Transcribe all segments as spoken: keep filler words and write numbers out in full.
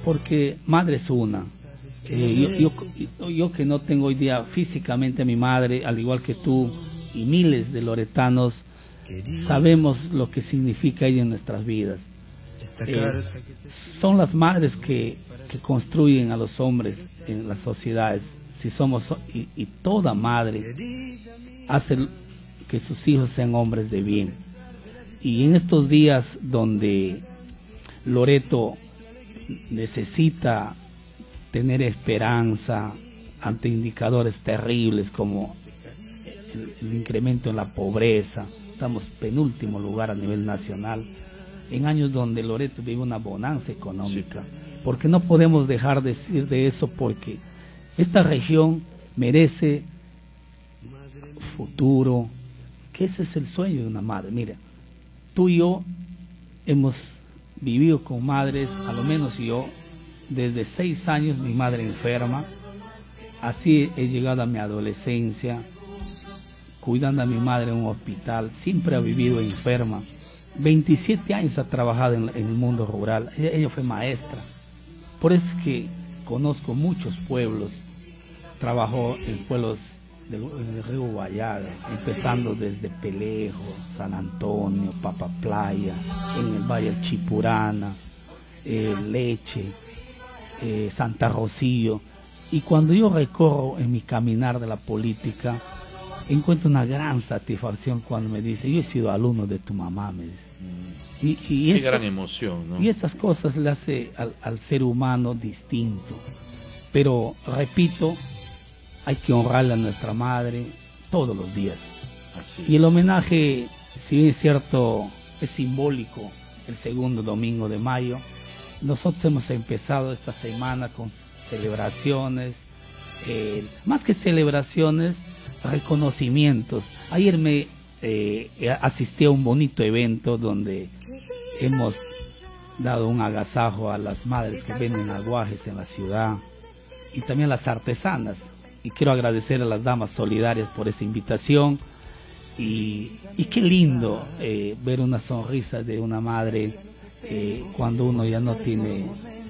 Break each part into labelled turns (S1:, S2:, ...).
S1: Porque madre es una. Eh, yo, yo, yo que no tengo hoy día físicamente a mi madre, al igual que tú y miles de loretanos, sabemos lo que significa ella en nuestras vidas. Eh, son las madres que, que construyen a los hombres en las sociedades. Si somos y, y toda madre hace que sus hijos sean hombres de bien. Y en estos días donde Loreto necesita tener esperanza ante indicadores terribles como el, el incremento en la pobreza, estamos penúltimo lugar a nivel nacional, en años donde Loreto vive una bonanza económica, porque no podemos dejar de decir de eso, porque esta región merece futuro, que ese es el sueño de una madre. Mira, tú y yo hemos vivido con madres, a lo menos yo, desde seis años mi madre enferma, así he llegado a mi adolescencia, cuidando a mi madre en un hospital, siempre ha vivido enferma, veintisiete años ha trabajado en, en el mundo rural, ella, ella fue maestra, por eso es que conozco muchos pueblos, trabajó en pueblos del, del río Guayaga, empezando desde Pelejo, San Antonio, Papa Playa, en el Valle del Chipurana, eh, Leche, eh, Santa Rocío, y cuando yo recorro en mi caminar de la política, encuentro una gran satisfacción cuando me dice, yo he sido alumno de tu mamá, me dice. Y, y
S2: Qué
S1: eso,
S2: gran emoción, ¿no?
S1: Y esas cosas le hace al, al ser humano distinto. Pero, repito, hay que honrarle a nuestra madre todos los días. Así. Y el homenaje, si bien es cierto, es simbólico, el segundo domingo de mayo. Nosotros hemos empezado esta semana con celebraciones, eh, más que celebraciones, reconocimientos. Ayer me eh, asistí a un bonito evento donde hemos dado un agasajo a las madres que venden aguajes en la ciudad y también a las artesanas. Y quiero agradecer a las damas solidarias por esa invitación. Y, y qué lindo eh, ver una sonrisa de una madre eh, cuando uno ya no tiene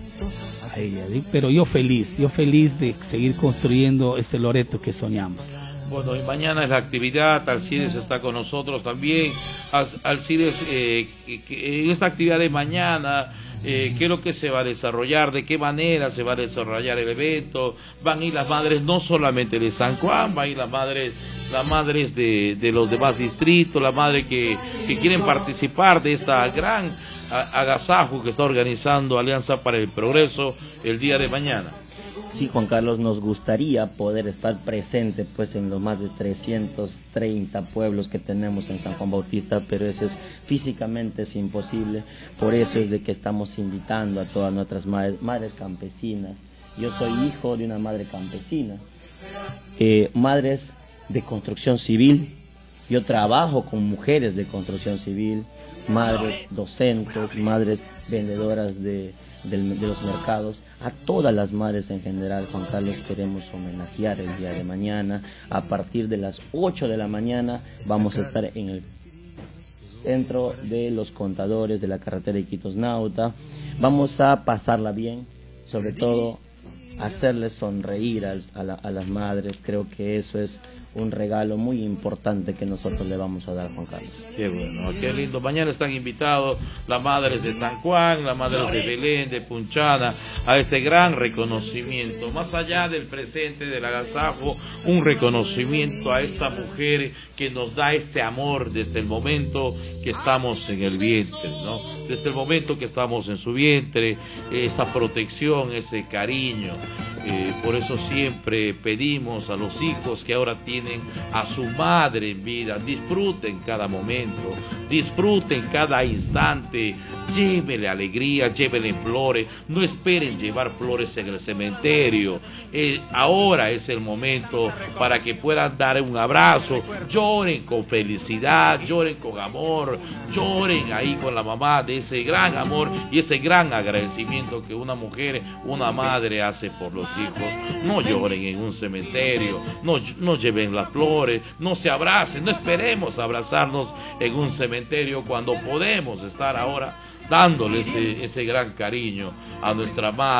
S1: a ella. ¿sí? Pero yo feliz, yo feliz de seguir construyendo ese Loreto que soñamos.
S2: Bueno, y mañana es la actividad, Alcides está con nosotros también. Alcides, eh, en esta actividad de mañana, eh, ¿qué es lo que se va a desarrollar? ¿De qué manera se va a desarrollar el evento? Van a ir las madres no solamente de San Juan, van a ir las madres, las madres de, de los demás distritos, las madres que, que quieren participar de esta gran agasajo que está organizando Alianza para el Progreso el día de mañana.
S3: Sí, Juan Carlos, nos gustaría poder estar presente pues en los más de trescientos treinta pueblos que tenemos en San Juan Bautista, pero eso es físicamente es imposible. Por eso es de que estamos invitando a todas nuestras madres, madres campesinas. Yo soy hijo de una madre campesina, eh, madres de construcción civil. Yo trabajo con mujeres de construcción civil, madres docentes, madres vendedoras de, de, de los mercados. A todas las madres en general, Juan Carlos, queremos homenajear el día de mañana. A partir de las ocho de la mañana vamos a estar en el centro de los contadores de la carretera Iquitos Nauta. Vamos a pasarla bien, sobre todo hacerles sonreír a, a, la, a las madres. Creo que eso es un regalo muy importante que nosotros le vamos a dar, Juan Carlos.
S2: Qué bueno, qué lindo. Mañana están invitados las madres de San Juan, las madres de Belén, de Punchana, a este gran reconocimiento. Más allá del presente, del agasajo, un reconocimiento a esta mujer que nos da este amor desde el momento que estamos en el vientre, ¿no? Desde el momento que estamos en su vientre, esa protección, ese cariño. Eh, por eso siempre pedimos a los hijos que ahora tienen a su madre en vida, disfruten cada momento, disfruten cada instante, llévenle alegría, llévenle flores, no esperen llevar flores en el cementerio. Eh, ahora es el momento para que puedan dar un abrazo, lloren con felicidad, lloren con amor, lloren ahí con la mamá de ese gran amor y ese gran agradecimiento que una mujer, una madre hace por los hijos. No lloren en un cementerio, no, no lleven las flores, no se abracen, no esperemos abrazarnos en un cementerio cuando podemos estar ahora dándole ese, ese gran cariño a nuestra madre.